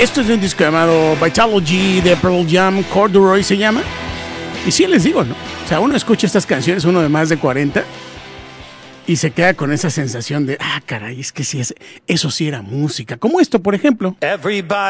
Esto es de un disco llamado Vitalogy de Pearl Jam, Corduroy se llama. Y sí les digo, ¿no? O sea, uno escucha estas canciones, uno de más de 40, y se queda con esa sensación de, caray, es que sí, eso sí era música. Como esto, por ejemplo. Everybody